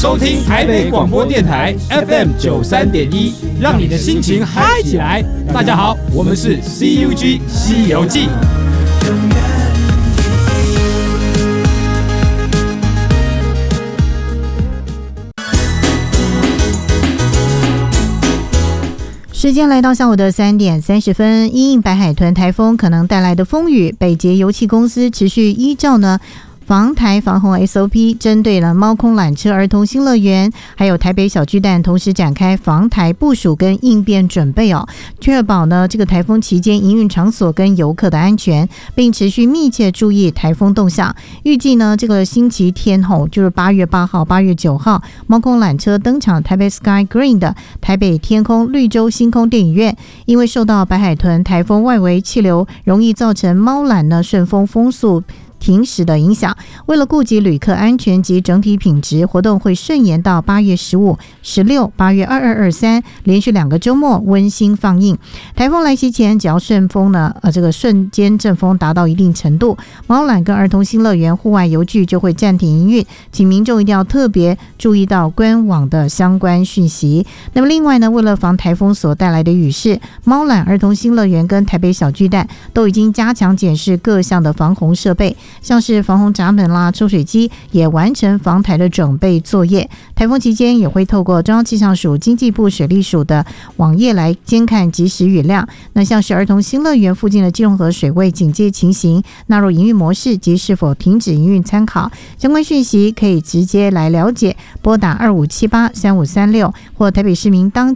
收听台北广播电台 FM 93.1，让你的心情嗨起来。大家好，我们是 CUG 西游记。 时间来到下午的3点30分，因应白海豚台风可能带来的风雨，北捷油气公司持续依照防台防洪 SOP， 针对了猫空缆车儿童新乐园还有台北小巨蛋同时展开防台部署跟应变准备确保这个台风期间营运场所跟游客的安全，并持续密切注意台风动向。预计这个星期天就是8月8号、8月9号，猫空缆车登场台北 Sky Green 的台北天空绿洲星空电影院，因为受到白海豚台风外围气流容易造成猫缆顺风风速停驶的影响，为了顾及旅客安全及整体品质，活动会顺延到8月15、16、8月22、23连续2个周末温馨放映。台风来袭前，只要顺风这个瞬间阵风达到一定程度，猫缆跟儿童新乐园户外游具就会暂停营运，请民众一定要特别注意到官网的相关讯息。那么另外为了防台风所带来的雨势，猫缆、儿童新乐园跟台北小巨蛋都已经加强检视各项的防洪设备，像是防洪闸门啦、抽水机也完成防台的准备作业。台风期间也会透过中央气象署、经济部水利署的网页来监看即时雨量。那像是儿童新乐园附近的基隆河水位警戒情形、纳入营运模式及是否停止营运参考，相关讯息可以直接来了解，拨打25783536或台北市民当